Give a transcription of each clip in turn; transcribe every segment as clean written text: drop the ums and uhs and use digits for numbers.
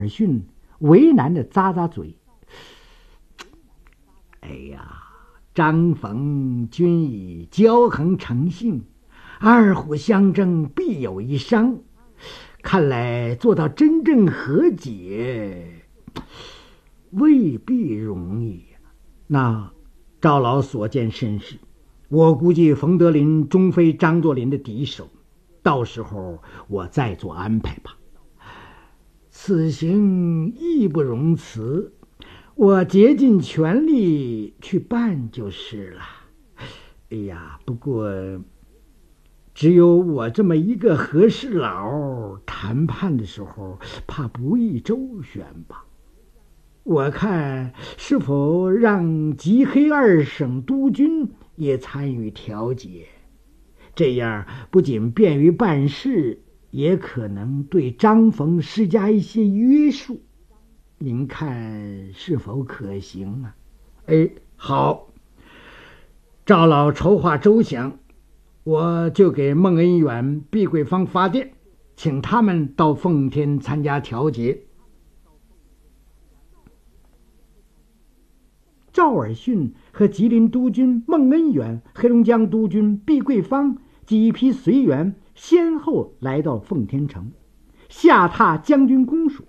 逊为难的咂咂嘴：“哎呀，张冯均以骄横成性，二虎相争必有一伤。看来做到真正和解，未必容易。那赵老所见甚是，我估计冯德林终非张作霖的敌手，到时候我再做安排吧。此行义不容辞，我竭尽全力去办就是了。哎呀，不过只有我这么一个和事佬，谈判的时候怕不易周旋吧。我看是否让吉黑二省督军也参与调解，这样不仅便于办事，也可能对张冯施加一些约束。您看是否可行啊？好，赵老筹划周详，我就给孟恩远、毕桂芳发电，请他们到奉天参加调解。赵尔巽和吉林督军孟恩远、黑龙江督军毕桂芳及一批随员先后来到奉天城，下榻将军公署。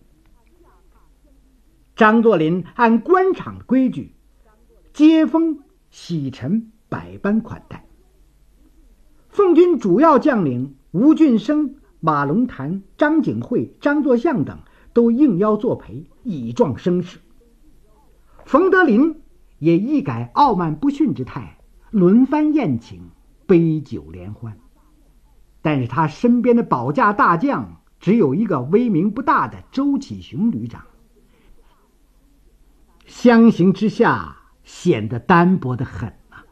张作霖按官场的规矩，接风洗尘，百般款待。奉军主要将领吴俊升、马龙潭、张景惠、张作相等都应邀作陪，以壮声势。冯德林也一改傲慢不逊之态，轮番宴请，杯酒联欢。但是他身边的保驾大将只有一个威名不大的周启雄旅长，相形之下显得单薄得很啊。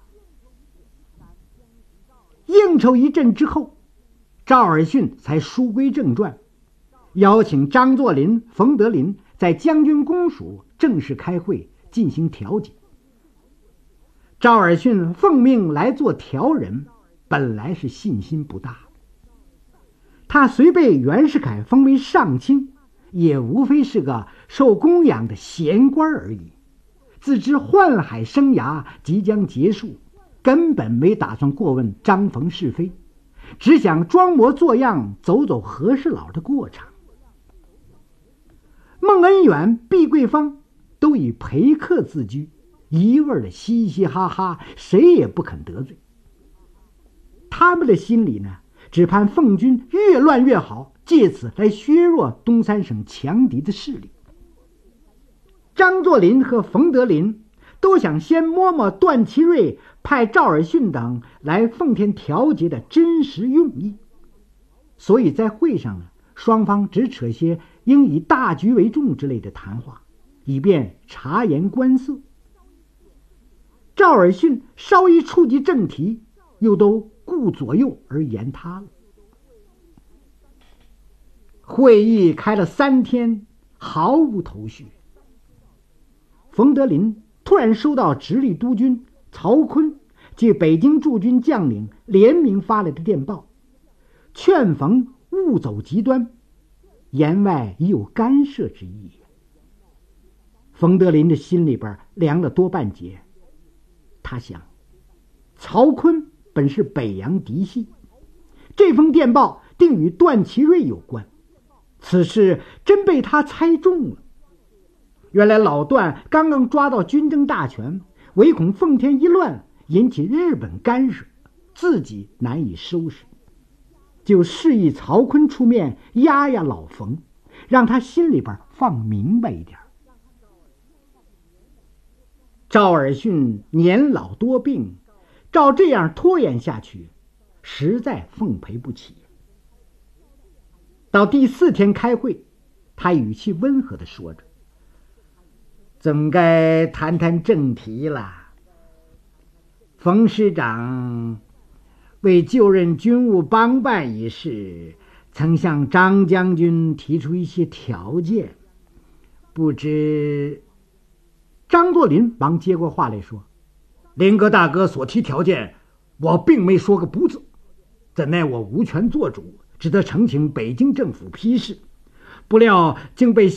应酬一阵之后，赵尔巽才书归正传，邀请张作霖、冯德林在将军公署正式开会进行调解。赵尔巽奉命来做调人，本来是信心不大。他虽被袁世凯封为上卿，也无非是个受供养的闲官而已。自知宦海生涯即将结束，根本没打算过问张冯是非，只想装模作样走走和事佬的过场。孟恩远、毕桂芳都以陪客自居，一味的嘻嘻哈哈，谁也不肯得罪。他们的心里呢，只盼奉军越乱越好，借此来削弱东三省强敌的势力。张作霖和冯德林都想先摸摸段祺瑞派赵尔巽等来奉天调解的真实用意，所以在会上呢，双方只扯些应以大局为重之类的谈话，以便察言观色。赵尔巽稍一触及正题，又都顾左右而言他了。会议开了3天，毫无头绪。冯德林突然收到直隶督军曹锟及北京驻军将领联名发来的电报，劝冯勿走极端，言外已有干涉之意。冯德林的心里边凉了多半截，他想，曹锟本是北洋嫡系，这封电报定与段祺瑞有关，此事真被他猜中了。原来老段刚刚抓到军政大权，唯恐奉天一乱引起日本干涉，自己难以收拾，就示意曹锟出面压压老冯，让他心里边放明白一点。赵尔巽年老多病，照这样拖延下去，实在奉陪不起。到第4天开会，他语气温和地说着，总该谈谈正题了。冯师长为就任军务帮办一事，曾向张将军提出一些条件，不知……张作霖忙接过话来说，林哥大哥所提条件，我并没说个不字，怎奈我无权做主，只得呈请北京政府批示， 不料竟被